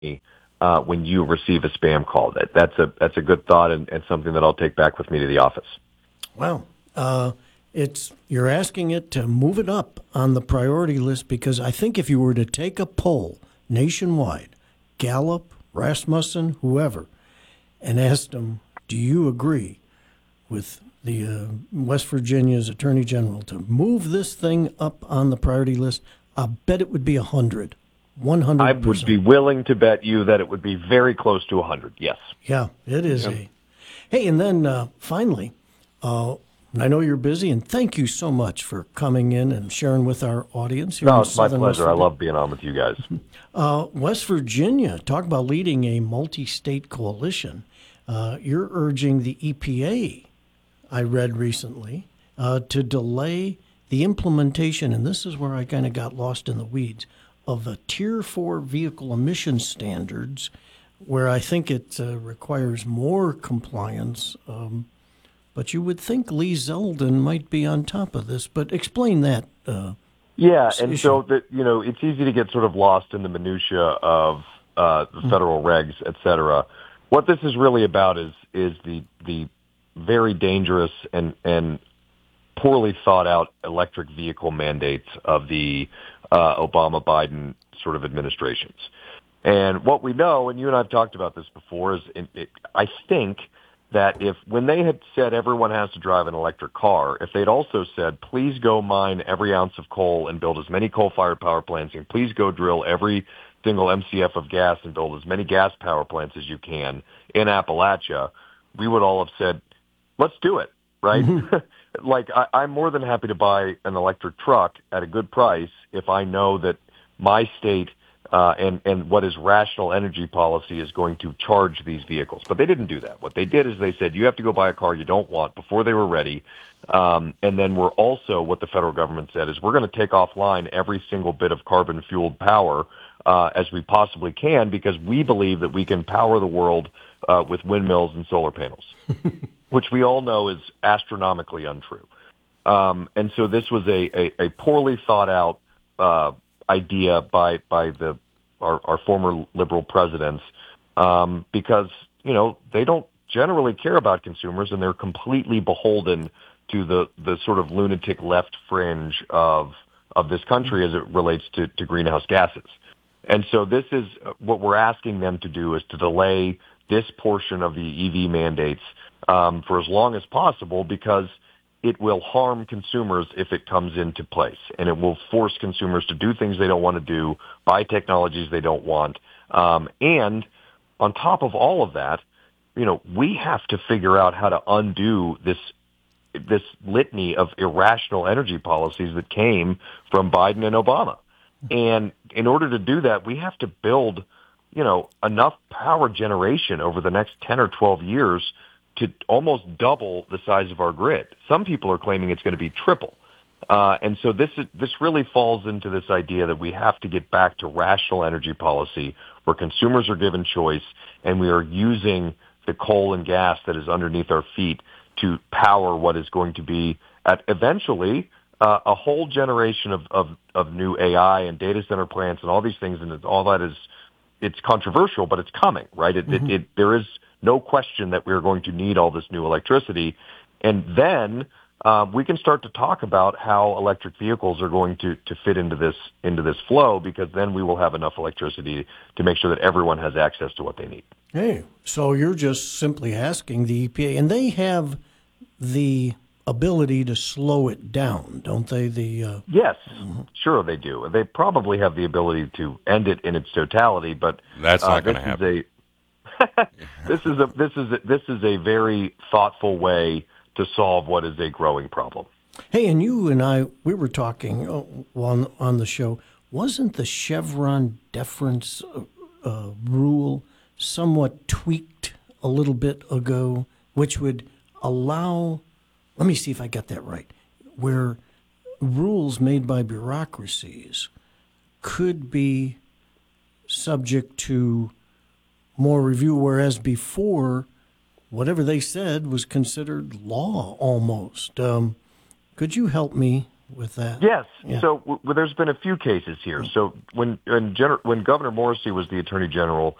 when you receive a spam call. That's a good thought and something that I'll take back with me to the office. Well, you're asking it to move it up on the priority list because I think if you were to take a poll nationwide, Gallup, Rasmussen, whoever, and asked them, do you agree with the West Virginia's Attorney General to move this thing up on the priority list, I bet it would be 100. 100%. I would be willing to bet you that it would be very close to 100, yes. Yeah, it is. Yeah. Hey, and then finally, I know you're busy, and thank you so much for coming in and sharing with our audience here. No, it's my pleasure. I love being on with you guys. West Virginia, talk about leading a multi-state coalition. You're urging the EPA, I read recently, to delay the implementation, and this is where I kind of got lost in the weeds, of the Tier 4 vehicle emission standards, where I think it requires more compliance. But you would think Lee Zeldin might be on top of this. But explain that. Yeah, and so it's easy to get sort of lost in the minutia of the federal regs, et cetera. What this is really about is the very dangerous and poorly thought out electric vehicle mandates of the Obama-Biden sort of administrations. And what we know, and you and I have talked about this before, is I think that when they had said everyone has to drive an electric car, if they'd also said, please go mine every ounce of coal and build as many coal-fired power plants, and please go drill every single MCF of gas and build as many gas power plants as you can in Appalachia, we would all have said, let's do it, right? Mm-hmm. I'm more than happy to buy an electric truck at a good price if I know that my state and what is rational energy policy is going to charge these vehicles. But they didn't do that. What they did is they said, you have to go buy a car you don't want before they were ready. And then what the federal government said is we're going to take offline every single bit of carbon-fueled power as we possibly can because we believe that we can power the world with windmills and solar panels, which we all know is astronomically untrue. And so this was a poorly thought out idea by our former liberal presidents because they don't generally care about consumers and they're completely beholden to the sort of lunatic left fringe of this country as it relates to greenhouse gases. And so this is what we're asking them to do is to delay this portion of the EV mandates for as long as possible because it will harm consumers if it comes into place, and it will force consumers to do things they don't want to do, buy technologies they don't want. And on top of all of that, we have to figure out how to undo this litany of irrational energy policies that came from Biden and Obama. And in order to do that, we have to build, enough power generation over the next 10 or 12 years to almost double the size of our grid. Some people are claiming it's going to be triple. And so this really falls into this idea that we have to get back to rational energy policy where consumers are given choice and we are using the coal and gas that is underneath our feet to power what is going to be eventually a whole generation of new AI and data center plants and all these things. And all that it's controversial, but it's coming, right? There is no question that we're going to need all this new electricity. And then we can start to talk about how electric vehicles are going to fit into this flow because then we will have enough electricity to make sure that everyone has access to what they need. Hey, so you're just simply asking the EPA, and they have the ability to slow it down, don't they? Yes, sure they do. They probably have the ability to end it in its totality, but that's not going to happen. This is a very thoughtful way to solve what is a growing problem. Hey, and you and I, we were talking on the show. Wasn't the Chevron deference rule somewhat tweaked a little bit ago, which would allow, let me see if I got that right, where rules made by bureaucracies could be subject to more review, whereas before, whatever they said was considered law almost. Could you help me with that. Yes. Yeah. So there's been a few cases here. So when Governor Morrissey was the Attorney General,